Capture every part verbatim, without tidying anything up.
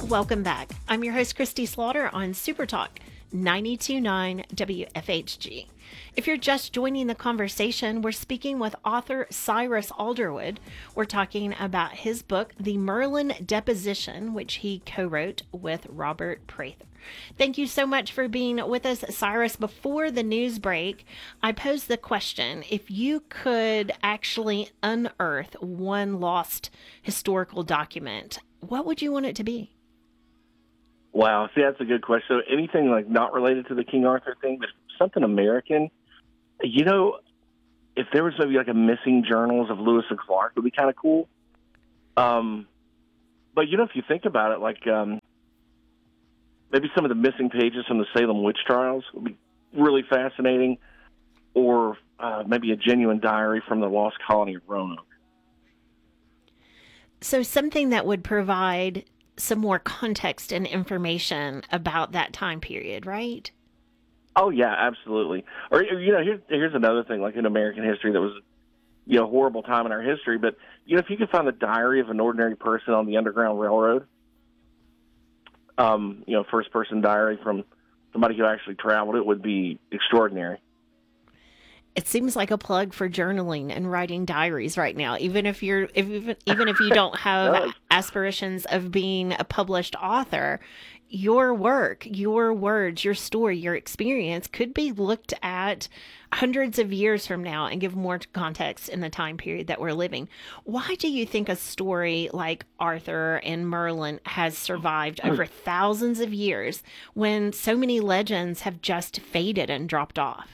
welcome back. I'm your host, Christy Slaughter on Super Talk ninety-two point nine W F H G. If you're just joining the conversation, we're speaking with author Cyrus Alderwood. We're talking about his book, The Merlin Deposition, which he co-wrote with Robert Prather. Thank you so much for being with us, Cyrus. Before the news break, I posed the question, if you could actually unearth one lost historical document, what would you want it to be? Wow, see, that's a good question. So anything like not related to the King Arthur thing, but something American, you know, if there was maybe like a missing journals of Lewis and Clark, it would be kind of cool. Um, but, you know, if you think about it, like um, maybe some of the missing pages from the Salem witch trials would be really fascinating, or uh, maybe a genuine diary from the lost colony of Roanoke. So something that would provide some more context and information about that time period, right? Oh, yeah, absolutely. Or, you know, here's, here's another thing, like in American history that was, you know, a horrible time in our history. But, you know, if you could find the diary of an ordinary person on the Underground Railroad, um, you know, first-person diary from somebody who actually traveled, it would be extraordinary. It seems like a plug for journaling and writing diaries right now. Even if you're, if, even even if you don't have No. aspirations of being a published author, your work, your words, your story, your experience could be looked at hundreds of years from now and give more context in the time period that we're living. Why do you think a story like Arthur and Merlin has survived over thousands of years when so many legends have just faded and dropped off?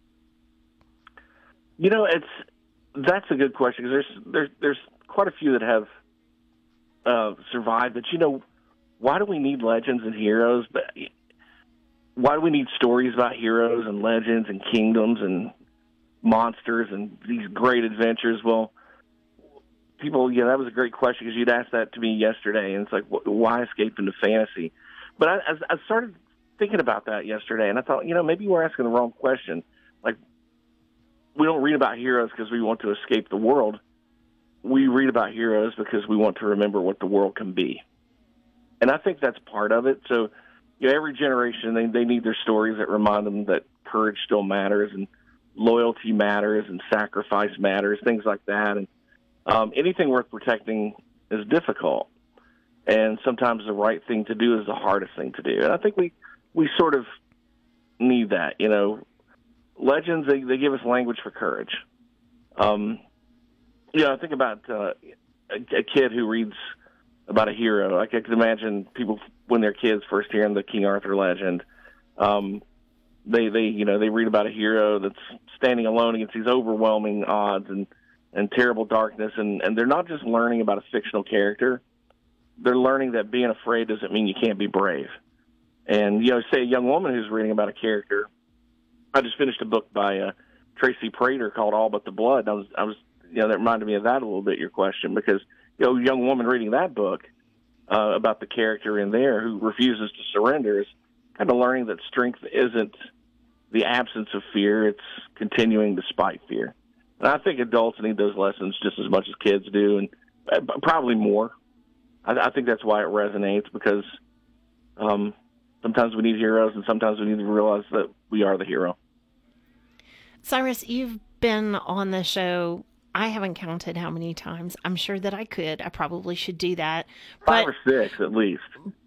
You know, it's that's a good question, because there's there's there's quite a few that have uh, survived. But you know, why do we need legends and heroes? But why do we need stories about heroes and legends and kingdoms and monsters and these great adventures? Well, people, yeah, that was a great question, because you'd asked that to me yesterday, and it's like, why escape into fantasy? But I, I started thinking about that yesterday, and I thought, you know, maybe we're asking the wrong question. Like, we don't read about heroes because we want to escape the world. We read about heroes because we want to remember what the world can be. And I think that's part of it. So, you know, every generation, they, they need their stories that remind them that courage still matters, and loyalty matters, and sacrifice matters, things like that. And um, anything worth protecting is difficult. And sometimes the right thing to do is the hardest thing to do. And I think we, we sort of need that, you know. Legends, they, they give us language for courage. Um, you know, I think about uh, a, a kid who reads about a hero. Like, I can imagine people, when they're kids, first hearing the King Arthur legend, um, they, they, you know, they read about a hero that's standing alone against these overwhelming odds and, and terrible darkness, and, and they're not just learning about a fictional character. They're learning that being afraid doesn't mean you can't be brave. And, you know, say a young woman who's reading about a character. I just finished a book by uh, Tracy Prater called All But the Blood. I was, I was, you know, that reminded me of that a little bit, your question, because, you know, a young woman reading that book uh, about the character in there who refuses to surrender is kind of learning that strength isn't the absence of fear, it's continuing despite fear. And I think adults need those lessons just as much as kids do, and uh, probably more. I, I think that's why it resonates, because um, sometimes we need heroes, and sometimes we need to realize that we are the hero. Cyrus, you've been on the show, I haven't counted how many times. I'm sure that I could. I probably should do that. Five but, or six, at least.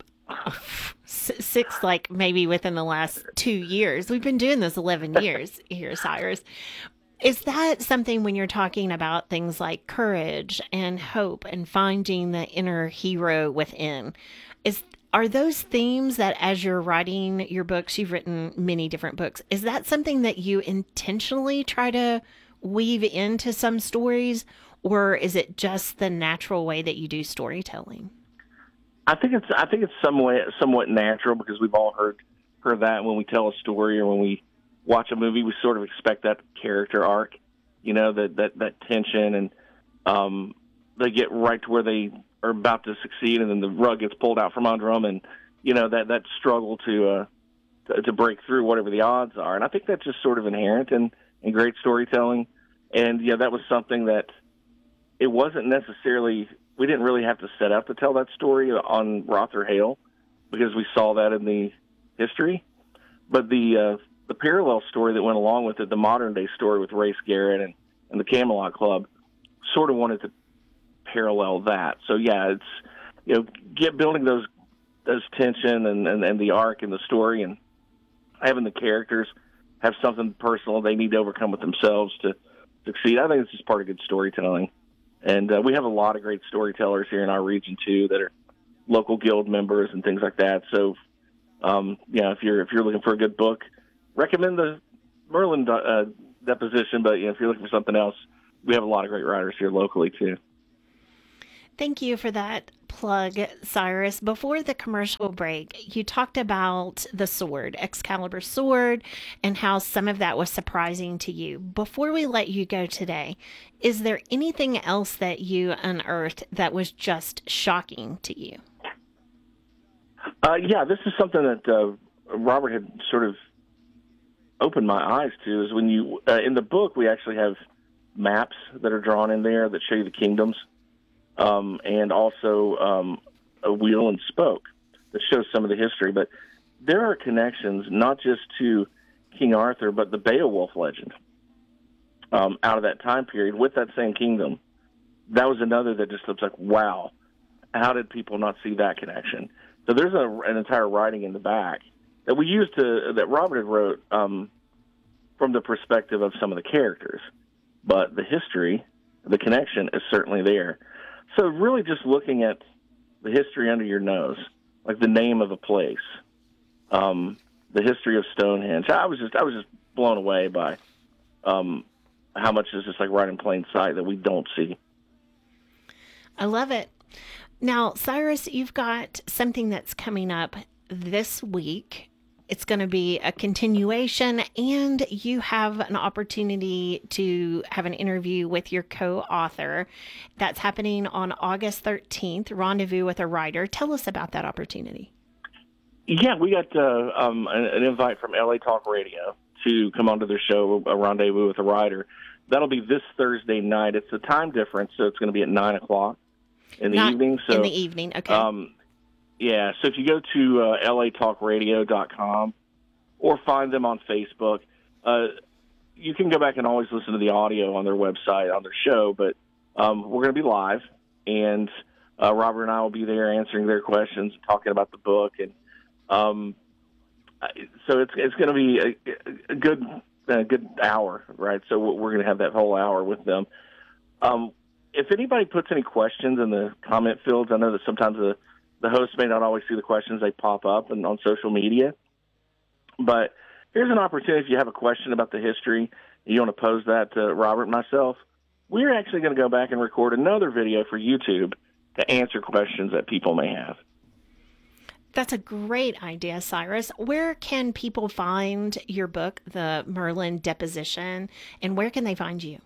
Six, like maybe within the last two years. We've been doing this eleven years here, Cyrus. Is that something, when you're talking about things like courage and hope and finding the inner hero within, is are those themes that, as you're writing your books, you've written many different books, is that something that you intentionally try to weave into some stories, or is it just the natural way that you do storytelling? I think it's I think it's somewhat somewhat natural, because we've all heard heard that when we tell a story or when we watch a movie, we sort of expect that character arc, you know, that that, that tension, and um, they get right to where they are about to succeed, and then the rug gets pulled out from under them, and you know that that struggle to uh, to, to break through whatever the odds are. And I think that's just sort of inherent in, in great storytelling. And yeah, that was something that it wasn't necessarily we didn't really have to set out to tell that story on Rother Hale because we saw that in the history. But the uh, the parallel story that went along with it, the modern day story with Race Garrett and, and the Camelot Club, sort of wanted to parallel that. So yeah, it's, you know, get building those those tension and, and, and the arc and the story, and having the characters have something personal they need to overcome with themselves to succeed. I think it's just part of good storytelling. And uh, we have a lot of great storytellers here in our region too that are local guild members and things like that. So, um, you know, if you're if you're looking for a good book, recommend the Merlin uh, deposition. But you know, if you're looking for something else, we have a lot of great writers here locally too. Thank you for that plug, Cyrus. Before the commercial break, you talked about the sword, Excalibur sword, and how some of that was surprising to you. Before we let you go today, is there anything else that you unearthed that was just shocking to you? Uh, yeah, this is something that uh, Robert had sort of opened my eyes to. Is when you uh, in the book we actually have maps that are drawn in there that show you the kingdoms. Um, and also um, a wheel and spoke that shows some of the history. But there are connections not just to King Arthur, but the Beowulf legend um, out of that time period with that same kingdom. That was another that just looks like, wow, how did people not see that connection? So there's a, an entire writing in the back that we used to, that Robert had wrote um, from the perspective of some of the characters. But the history, the connection is certainly there. So really just looking at the history under your nose, like the name of a place, um, the history of Stonehenge. I was just I was just blown away by um, how much is just like right in plain sight that we don't see. I love it. Now, Cyrus, you've got something that's coming up this week. It's going to be a continuation, and you have an opportunity to have an interview with your co-author. That's happening on August thirteenth, Rendezvous with a Writer. Tell us about that opportunity. Yeah, we got uh, um, an, an invite from L A Talk Radio to come onto their show, a Rendezvous with a Writer. That'll be this Thursday night. It's a time difference, so it's going to be at nine o'clock in the Not evening. So, in the evening, okay. Um, Yeah, so if you go to uh, L A talk radio dot com or find them on Facebook, uh, you can go back and always listen to the audio on their website, on their show, but um, we're going to be live, and uh, Robert and I will be there answering their questions, talking about the book, and um, so it's it's going to be a, a good a good hour, right? So we're going to have that whole hour with them. Um, if anybody puts any questions in the comment fields, I know that sometimes the The hosts may not always see the questions they pop up and on social media. But here's an opportunity if you have a question about the history, and you want to pose that to Robert and myself. We're actually going to go back and record another video for YouTube to answer questions that people may have. That's a great idea, Cyrus. Where can people find your book, The Merlin Deposition, and where can they find you?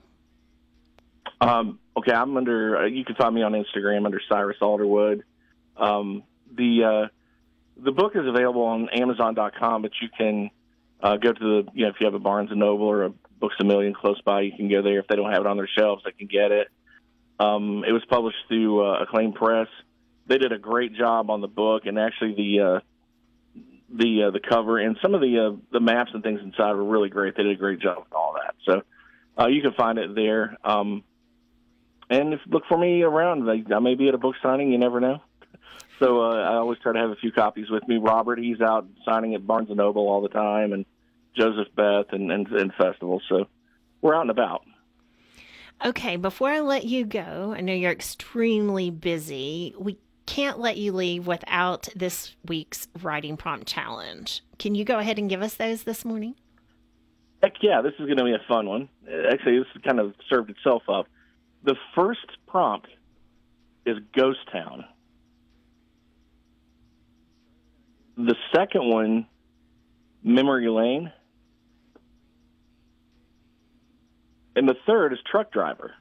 Um, okay, I'm under, uh, you can find me on Instagram under Cyrus Alderwood. Um, the uh, the book is available on Amazon dot com, but you can uh, go to the, you know, if you have a Barnes and Noble or a Books A Million close by, you can go there. If they don't have it on their shelves, they can get it. Um, it was published through uh, Acclaim Press. They did a great job on the book, and actually the uh, the uh, the cover and some of the uh, the maps and things inside were really great. They did a great job with all that. So uh, you can find it there. Um, and if, look for me around. I, I may be at a book signing. You never know. So uh, I always try to have a few copies with me. Robert, he's out signing at Barnes and Noble all the time, and Joseph Beth and, and, and festivals. So we're out and about. Okay, before I let you go, I know you're extremely busy. We can't let you leave without this week's writing prompt challenge. Can you go ahead and give us those this morning? Heck yeah, this is going to be a fun one. Actually, this kind of served itself up. The first prompt is Ghost Town. The second one, Memory Lane. And the third is Truck Driver.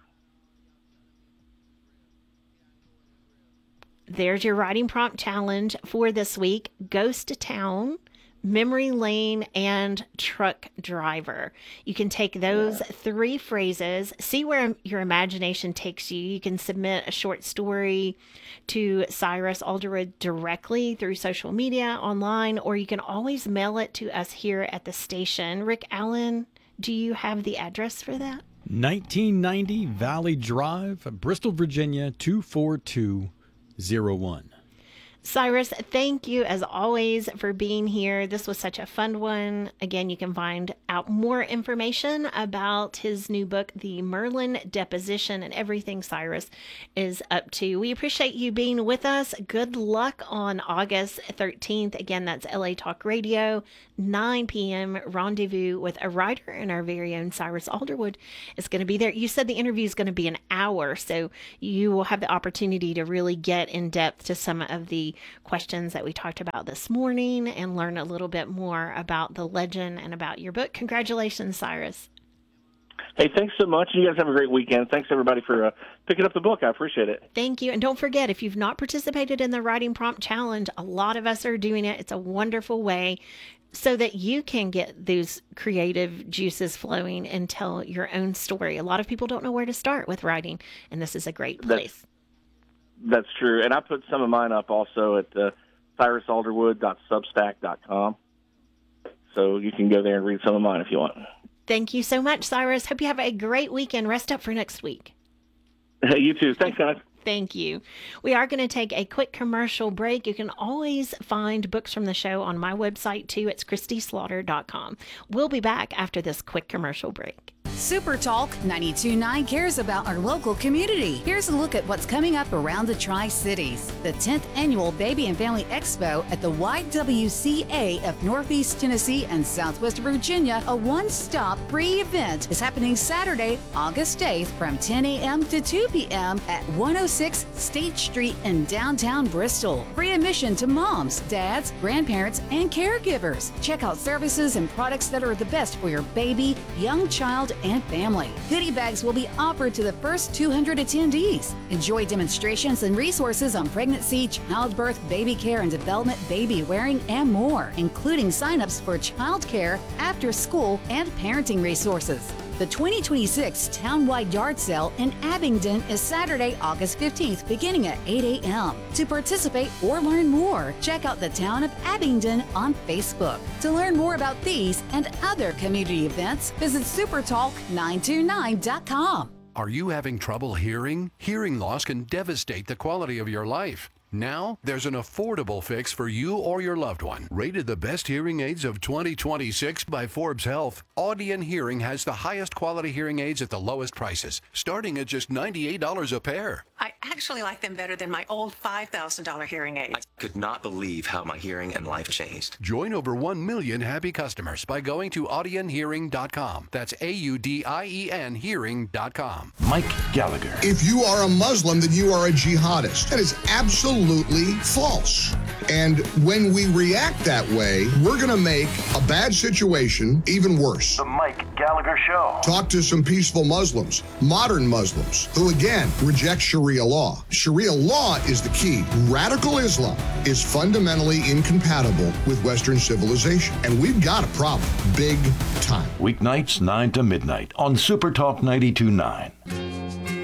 There's your writing prompt challenge for this week. Ghost Town, memory lane, and truck driver. You can take those yeah. three phrases, see where your imagination takes you. You can submit a short story to Cyrus Alderwood directly through social media, online, or you can always mail it to us here at the station. Rick Allen, do you have the address for that? nineteen ninety Valley Drive, Bristol, Virginia, two four two zero one. Cyrus, thank you as always for being here. This was such a fun one. Again, you can find out more information about his new book, The Merlin Deposition, and everything Cyrus is up to. We appreciate you being with us. Good luck on August thirteenth. Again, that's L A Talk Radio, nine p.m. Rendezvous with a writer and our very own Cyrus Alderwood is going to be there. You said the interview is going to be an hour, so you will have the opportunity to really get in depth to some of the questions that we talked about this morning and learn a little bit more about the legend and about your book. Congratulations, Cyrus. Hey, thanks so much. You guys have a great weekend. Thanks, everybody, for uh, picking up the book. I appreciate it. Thank you. And don't forget, if you've not participated in the Writing Prompt Challenge, a lot of us are doing it. It's a wonderful way so that you can get those creative juices flowing and tell your own story. A lot of people don't know where to start with writing, and this is a great place. That's- That's true, and I put some of mine up also at uh, cyrus alderwood dot substack dot com, so you can go there and read some of mine if you want. Thank you so much, Cyrus. Hope you have a great weekend. Rest up for next week. You too. Thanks, guys. Thank you. We are going to take a quick commercial break. You can always find books from the show on my website, too. It's christy slaughter dot com. We'll be back after this quick commercial break. Super Talk ninety-two point nine cares about our local community. Here's a look at what's coming up around the Tri-Cities. The tenth Annual Baby and Family Expo at the Y W C A of Northeast Tennessee and Southwest Virginia, a one-stop free event, is happening Saturday, August eighth from ten a.m. to two p.m. at one oh six State Street in downtown Bristol. Free admission to moms, dads, grandparents, and caregivers. Check out services and products that are the best for your baby, young child, and family. Goodie bags will be offered to the first two hundred attendees. Enjoy demonstrations and resources on pregnancy, childbirth, baby care and development, baby wearing, and more, including signups for childcare, after school, and parenting resources. The twenty twenty-six Townwide Yard Sale in Abingdon is Saturday, August fifteenth, beginning at eight a.m. To participate or learn more, check out the Town of Abingdon on Facebook. To learn more about these and other community events, visit super talk nine two nine dot com. Are you having trouble hearing? Hearing loss can devastate the quality of your life. Now, there's an affordable fix for you or your loved one. Rated the best hearing aids of twenty twenty-six by Forbes Health, Audion Hearing has the highest quality hearing aids at the lowest prices, starting at just ninety-eight dollars a pair. I actually like them better than my old five thousand dollars hearing aids. I could not believe how my hearing and life changed. Join over one million happy customers by going to audion hearing dot com. That's A U D I E N hearing dot com. Mike Gallagher. If you are a Muslim, then you are a jihadist. That is absolutely false. And when we react that way, we're going to make a bad situation even worse. The Mike Gallagher Show. Talk to some peaceful Muslims, modern Muslims, who again reject Sharia law. Sharia law is the key. Radical Islam is fundamentally incompatible with Western civilization. And we've got a problem, big time. Weeknights nine to midnight on Super Talk ninety-two point nine.